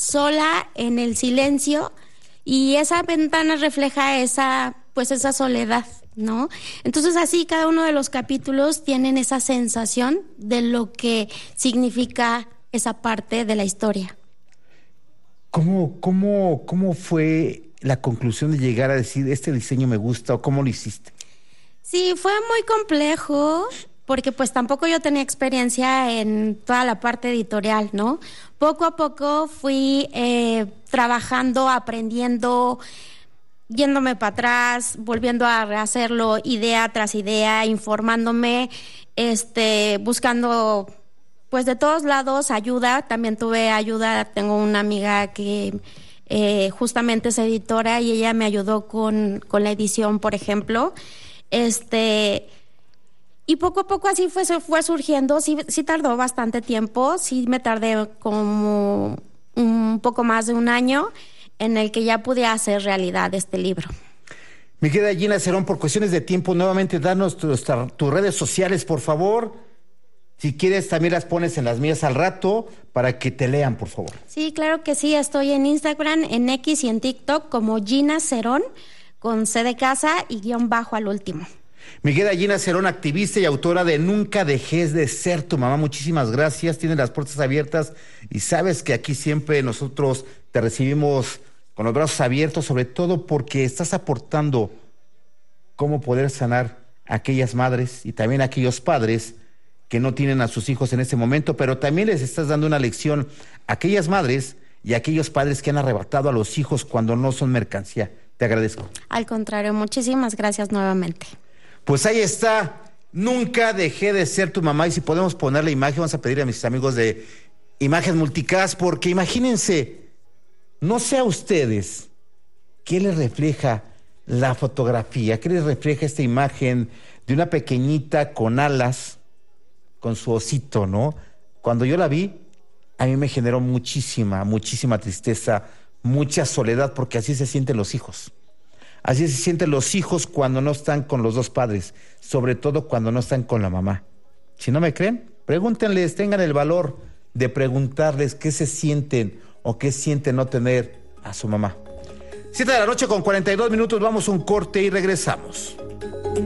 sola en el silencio y esa ventana refleja esa soledad, ¿no? Entonces así cada uno de los capítulos tienen esa sensación de lo que significa esa parte de la historia. ¿Cómo fue la conclusión de llegar a decir este diseño me gusta o cómo lo hiciste? Sí, fue muy complejo porque pues tampoco yo tenía experiencia en toda la parte editorial, ¿no? Poco a poco fui trabajando, aprendiendo, yéndome para atrás, volviendo a rehacerlo idea tras idea, informándome, buscando pues de todos lados ayuda. También tuve ayuda, tengo una amiga que justamente es editora y ella me ayudó con la edición, por ejemplo. Y poco a poco así se fue surgiendo. Sí tardó bastante tiempo, sí me tardé como un poco más de un año en el que ya pude hacer realidad este libro. Mi querida Gina Cerón, por cuestiones de tiempo, nuevamente danos tus redes sociales, por favor. Si quieres, también las pones en las mías al rato para que te lean, por favor. Sí, claro que sí. Estoy en Instagram, en X y en TikTok como Gina Cerón, con C de casa y _ al último. Mi querida Gina Cerón, activista y autora de Nunca dejes de ser tu mamá. Muchísimas gracias. Tienes las puertas abiertas y sabes que aquí siempre nosotros te recibimos con los brazos abiertos, sobre todo porque estás aportando cómo poder sanar a aquellas madres y también a aquellos padres que no tienen a sus hijos en este momento, pero también les estás dando una lección a aquellas madres y a aquellos padres que han arrebatado a los hijos cuando no son mercancía. Te agradezco. Al contrario, muchísimas gracias nuevamente. Pues ahí está, Nunca dejé de ser tu mamá. Y si podemos poner la imagen, vamos a pedir a mis amigos de Imagen Multicast, porque imagínense, no sé a ustedes, ¿qué les refleja la fotografía? ¿Qué les refleja esta imagen de una pequeñita con alas, con su osito, ¿no? Cuando yo la vi, a mí me generó muchísima tristeza, mucha soledad, porque así se sienten los hijos. Así se sienten los hijos cuando no están con los dos padres, sobre todo cuando no están con la mamá. Si no me creen, pregúntenles, tengan el valor de preguntarles qué se sienten o qué sienten no tener a su mamá. 7 de la noche con 42 minutos, vamos a un corte y regresamos.